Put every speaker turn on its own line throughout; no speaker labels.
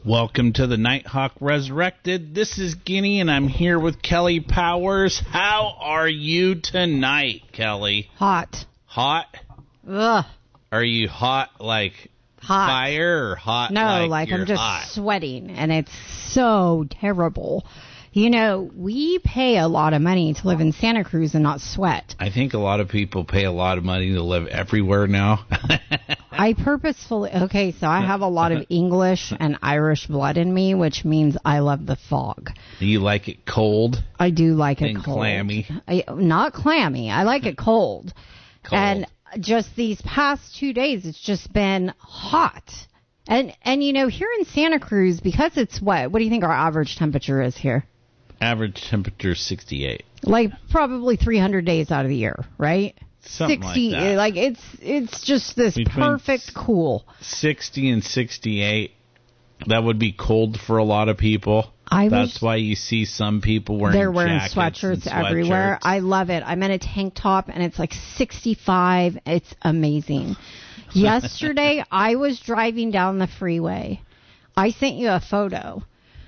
Welcome to the Nighthawk Resurrected. This is Guinea, and I'm here with Kelly Powers. How are you tonight, Kelly?
Hot.
Hot?
Ugh.
Are you hot like
hot.
Fire or hot
No,
like
I'm just
hot?
sweating, and it's so terrible. You know, we pay a lot of money to live in Santa Cruz and not sweat.
I think a lot of people pay a lot of money to live everywhere now.
I have a lot of English and Irish blood in me, which means I love the fog.
Do you like it cold?
I do like it
and
cold.
Clammy?
Not clammy. I like it cold.
Cold.
And just these past 2 days, it's just been hot. And you know, here in Santa Cruz, because it's wet, what do you think our average temperature is here?
Average temperature 68.
Like probably 300 days out of the year, right?
Something
60,
like that.
It's just this perfect cool.
60 and 68. That would be cold for a lot of people. That's why you see some people wearing
sweatshirts everywhere. I love it. I'm in a tank top and it's like 65. It's amazing. Yesterday, I was driving down the freeway. I sent you a photo.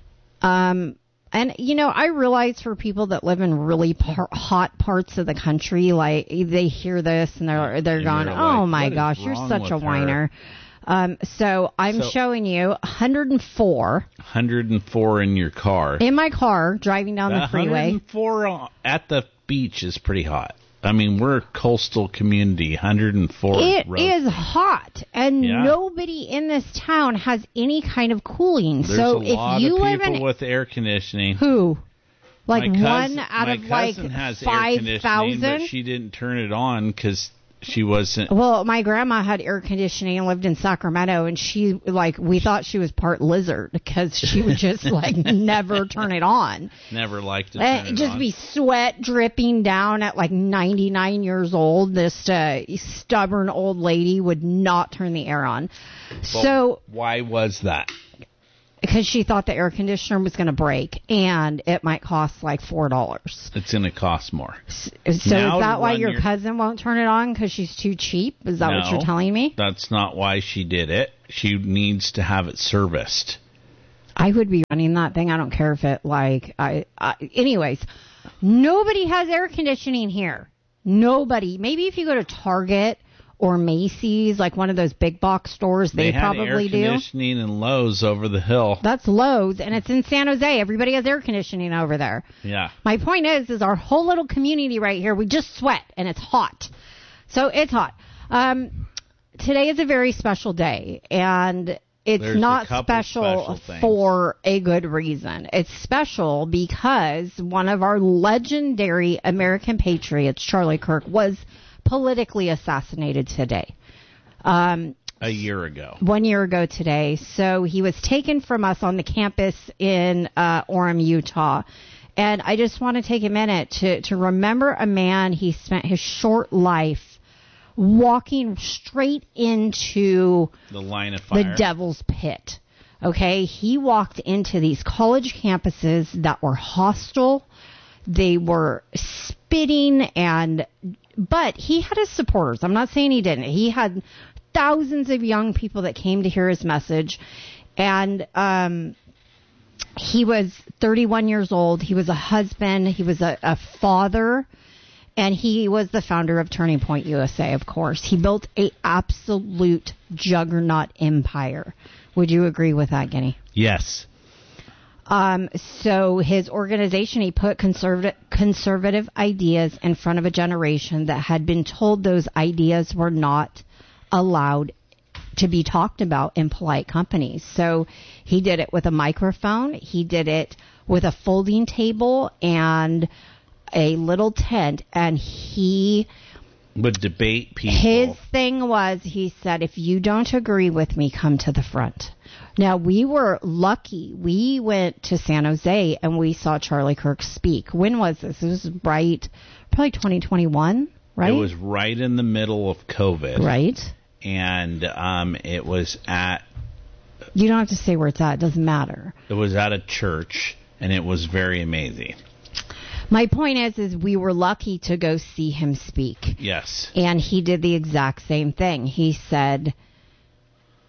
And, you know, I realize for people that live in really hot parts of the country, like, they hear this and they're going, oh, my gosh, you're such a whiner. So I'm showing you 104. 104
in your car.
In my car, driving down the freeway.
104 at the beach is pretty hot. I mean, we're a coastal community, 104.
It is hot, and nobody in this town has any kind of cooling.
There's
so
a
if
lot
you
of
live
people
in
with air conditioning.
Who? Like
my cousin,
one out of
my cousin has
5,000?
but she didn't turn it on because she wasn't.
Well, my grandma had air conditioning and lived in Sacramento, and we thought she was part lizard because she would just never turn it on.
Never liked to turn it on.
Just be sweat dripping down at 99 years old. This stubborn old lady would not turn the air on.
Well,
so
why was that?
Because she thought the air conditioner was going to break, and it might cost $4.
It's going to cost more.
So is that why your cousin won't turn it on? Because she's too cheap? Is that what you're telling me?
That's not why she did it. She needs to have it serviced.
I would be running that thing. I don't care if it anyways, nobody has air conditioning here. Nobody. Maybe if you go to Target or Macy's, like one of those big box stores, they probably do.
They had air conditioning in Lowe's over the hill.
That's Lowe's, and it's in San Jose. Everybody has air conditioning over there.
Yeah.
My point is our whole little community right here, we just sweat, and it's hot. So it's hot. Today is a very special day, and it's not special for a good reason. It's special because one of our legendary American patriots, Charlie Kirk, was politically assassinated today.
A year ago.
1 year ago today. So he was taken from us on the campus in Orem, Utah. And I just want to take a minute to remember a man. He spent his short life walking straight into
the line of fire,
the devil's pit. Okay? He walked into these college campuses that were hostile. They were spitting but he had his supporters. I'm not saying he didn't. He had thousands of young people that came to hear his message. And he was 31 years old. He was a husband. He was a father. And he was the founder of Turning Point USA, of course. He built an absolute juggernaut empire. Would you agree with that, Guinea?
Yes.
So his organization, he put conservative ideas in front of a generation that had been told those ideas were not allowed to be talked about in polite companies. So he did it with a microphone. He did it with a folding table and a little tent, and he
would debate people.
His thing was, he said, if you don't agree with me, come to the front. Now, we were lucky. We went to San Jose and we saw Charlie Kirk speak. When was this? It was probably 2021, right?
It was right in the middle of COVID.
Right.
And it was at...
You don't have to say where it's at. It doesn't matter.
It was at a church, and it was very amazing.
My point is we were lucky to go see him speak.
Yes.
And he did the exact same thing. He said,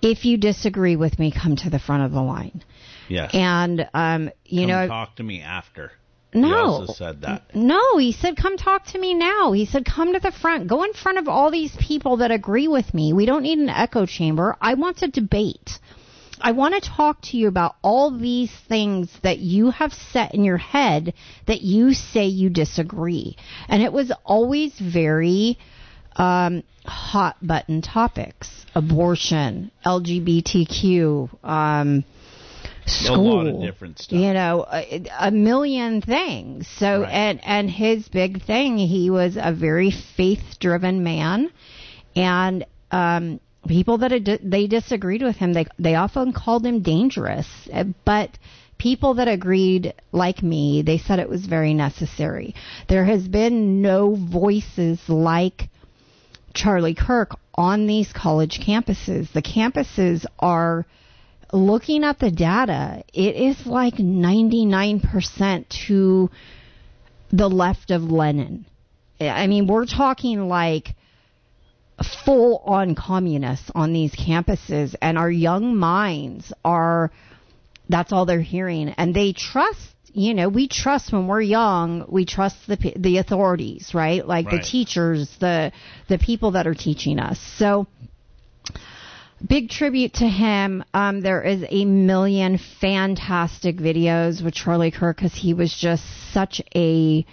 if you disagree with me, come to the front of the line.
Yes.
And,
talk to me after.
No.
He also said that.
No, he said, come talk to me now. He said, come to the front. Go in front of all these people that agree with me. We don't need an echo chamber. I want to debate. I want to talk to you about all these things that you have set in your head that you say you disagree. And it was always very hot button topics. Abortion, LGBTQ, school,
a lot of different stuff.
A million things. So,
right.
and his big thing, he was a very faith-driven man, and people that they disagreed with him, they often called him dangerous. But people that agreed, like me, they said it was very necessary. There has been no voices like Charlie Kirk on these college campuses. The campuses are looking at the data. It is like 99% to the left of Lenin. I mean, we're talking like full-on communists on these campuses, and our young minds that's all they're hearing. And they trust, we trust when we're young, we trust the authorities, right? Like
right.
the teachers, the people that are teaching us. So big tribute to him. There is a million fantastic videos with Charlie Kirk, because he was just such a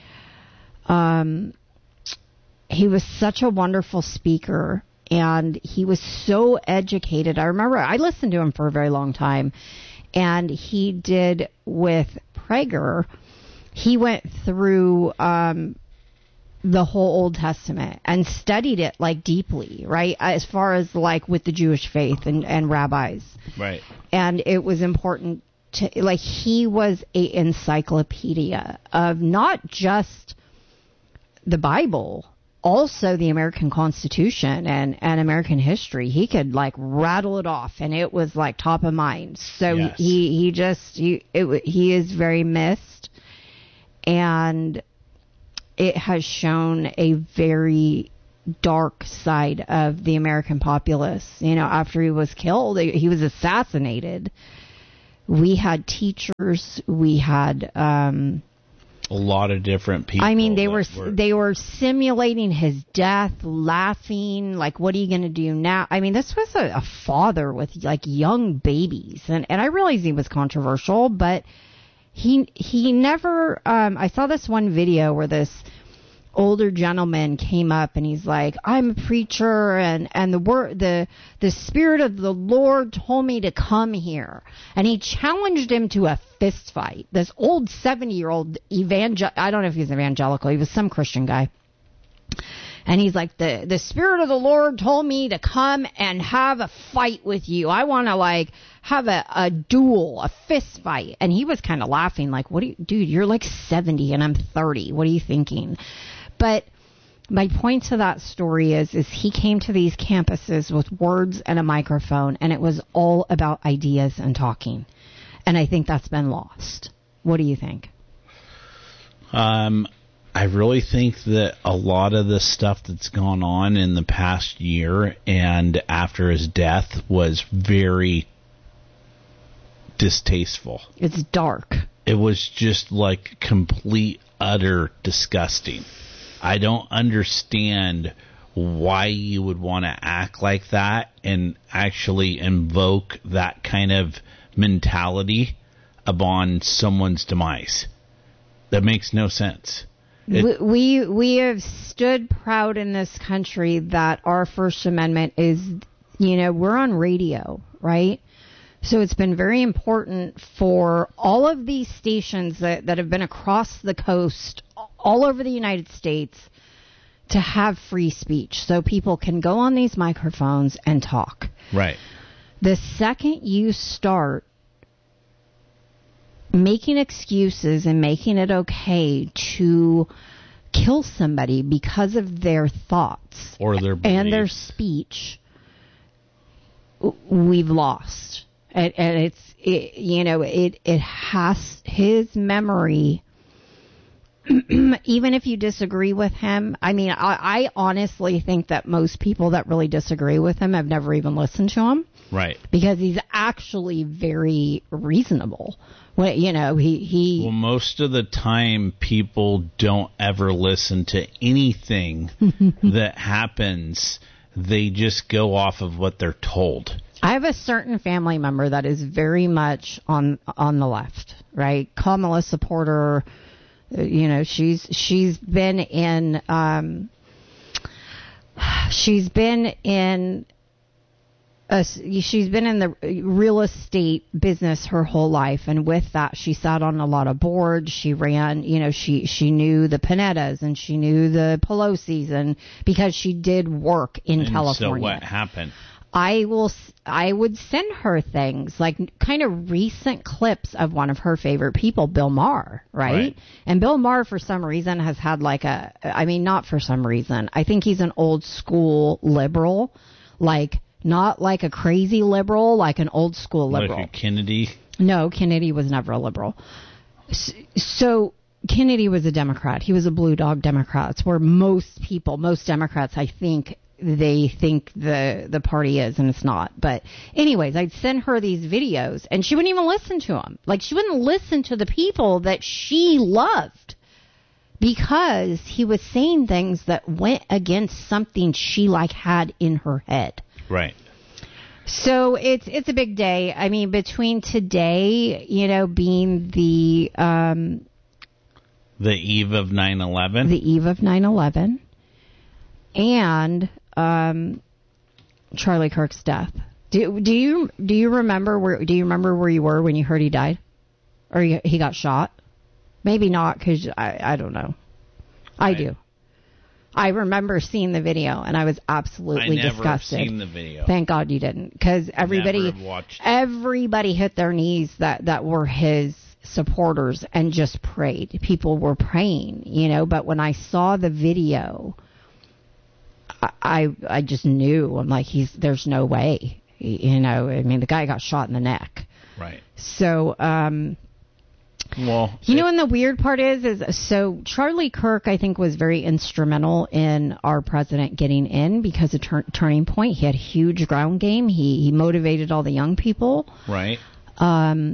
wonderful speaker, and he was so educated. I remember I listened to him for a very long time, and he did with Prager. He went through the whole Old Testament and studied it like deeply, right? As far as like with the Jewish faith and rabbis.
Right.
And it was important to, like, he was a encyclopedia of not just the Bible, also the American Constitution and American history. He could like rattle it off, and it was like top of mind. So
yes.
he is very missed, and it has shown a very dark side of the American populace. After he was killed, he was assassinated. We had teachers, we had a
lot of different people.
I mean, they were simulating his death, laughing, like, what are you going to do now? I mean, this was a father with like young babies, and I realize he was controversial, but he never, I saw this one video where this older gentleman came up and he's like, I'm a preacher, and the Spirit of the Lord told me to come here. And he challenged him to a fist fight. This old 70-year-old I don't know if he's evangelical, he was some Christian guy. And he's like, the Spirit of the Lord told me to come and have a fight with you. I want to like have a duel, a fist fight. And he was kind of laughing like, dude, you're like 70 and I'm 30. What are you thinking? But my point to that story is he came to these campuses with words and a microphone, and it was all about ideas and talking. And I think that's been lost. What do you think?
I really think that a lot of the stuff that's gone on in the past year and after his death was very distasteful.
It's dark.
It was just like complete, utter disgusting. I don't understand why you would want to act like that and actually invoke that kind of mentality upon someone's demise. That makes no sense.
We have stood proud in this country that our First Amendment is, we're on radio, right? So it's been very important for all of these stations that have been across the coast, all over the United States, to have free speech so people can go on these microphones and talk.
Right.
The second you start making excuses and making it okay to kill somebody because of their thoughts
or their beliefs
and their speech, we've lost. And it has his memory even if you disagree with him, I mean, I honestly think that most people that really disagree with him have never even listened to him.
Right.
Because he's actually very reasonable. Well,
Well, most of the time, people don't ever listen to anything that happens. They just go off of what they're told.
I have a certain family member that is very much on the left, right? Kamala supporter. She's been in the real estate business her whole life, and with that, she sat on a lot of boards. She ran, she knew the Panettas and she knew the Pelosi's, and because she did work in California.
So what happened?
I would send her things like kind of recent clips of one of her favorite people, Bill Maher, right? And Bill Maher, for some reason, has had not for some reason. I think he's an old school liberal, not like a crazy liberal, like an old school liberal.
Like a Kennedy?
No, Kennedy was never a liberal. So Kennedy was a Democrat. He was a blue dog Democrat. It's where most Democrats, I think, they think the party is, and it's not. But anyways, I'd send her these videos, and she wouldn't even listen to them. She wouldn't listen to the people that she loved because he was saying things that went against something she had in her head.
Right.
So it's a big day. I mean, between today, being the
eve of 9/11.
The eve of 9/11. And Charlie Kirk's death. Do you remember where you were when you heard he died, or he got shot? Maybe not, because I don't know. I do. I remember seeing the video, and I was absolutely disgusted.
I never seen the video.
Thank God you didn't, because everybody hit their knees that were his supporters and just prayed. People were praying, But when I saw the video, I just knew. I'm like, there's no way. I mean, the guy got shot in the neck.
Right.
So, and the weird part is so Charlie Kirk, I think, was very instrumental in our president getting in because of Turning Point. He had a huge ground game. He motivated all the young people.
Right.
I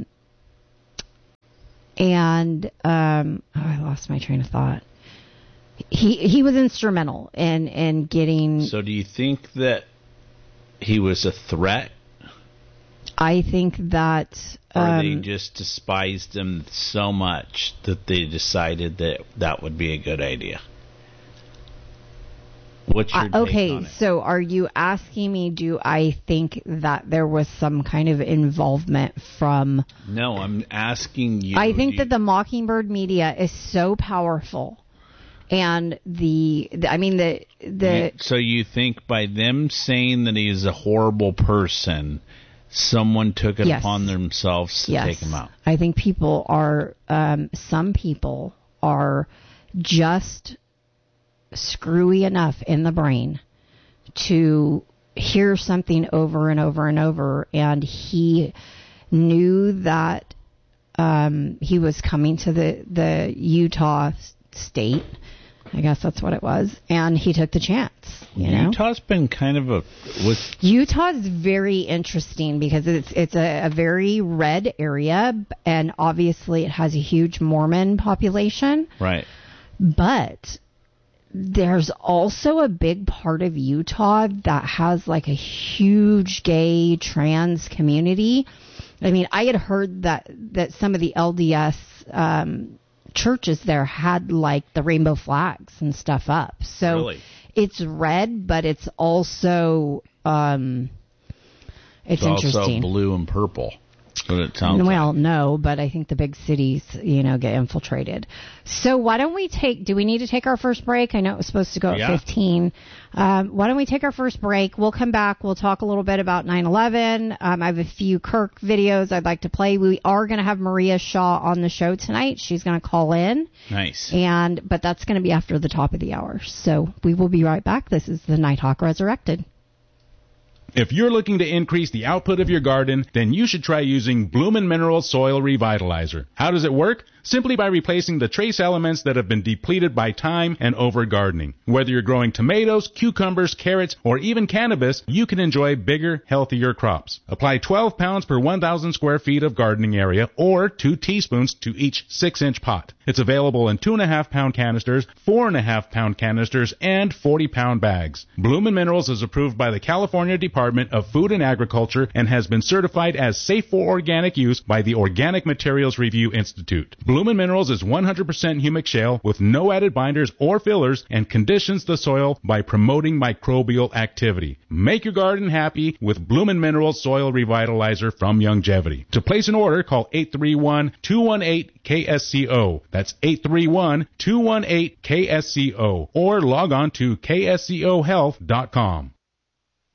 lost my train of thought. He was instrumental in getting.
So do you think that he was a threat?
I think that...
Or they just despised him so much that they decided that would be a good idea? What's your take on it?
So are you asking me, do I think that there was some kind of involvement from...
No, I'm asking you...
I think that the Mockingbird media is so powerful. And
So you think by them saying that he is a horrible person, someone took it upon themselves to take him out?
I think people are, some people are just screwy enough in the brain to hear something over and over and over, and he knew that he was coming to the Utah state. I guess that's what it was. And he took the chance,
Utah's been kind of
Utah's very interesting because it's a very red area, and obviously it has a huge Mormon population.
Right.
But there's also a big part of Utah that has a huge gay trans community. I mean, I had heard that some of the LDS churches there had the rainbow flags and stuff up. So
really?
It's red, but it's also it's interesting.
Also blue and purple. What it sounds
well, no, but I think the big cities, get infiltrated. So why don't we do we need to take our first break? I know it was supposed to go at 15. Why don't we take our first break? We'll come back. We'll talk a little bit about 9/11. I have a few Kirk videos I'd like to play. We are going to have Maria Shaw on the show tonight. She's going to call in.
Nice.
But that's going to be after the top of the hour. So we will be right back. This is the Nighthawk Resurrected.
If you're looking to increase the output of your garden, then you should try using Bloomin' Minerals Soil Revitalizer. How does it work? Simply by replacing the trace elements that have been depleted by time and over-gardening. Whether you're growing tomatoes, cucumbers, carrots, or even cannabis, you can enjoy bigger, healthier crops. Apply 12 pounds per 1,000 square feet of gardening area, or 2 teaspoons to each 6-inch pot. It's available in 2.5-pound canisters, 4.5-pound canisters, and 40-pound bags. Bloomin' Minerals is approved by the California Department of Food and Agriculture and has been certified as safe for organic use by the Organic Materials Review Institute. Bloomin' Minerals is 100% humic shale with no added binders or fillers and conditions the soil by promoting microbial activity. Make your garden happy with Bloomin' Minerals Soil Revitalizer from Youngevity. To place an order, call 831-218-KSCO. That's 831-218-KSCO. Or log on to kscohealth.com.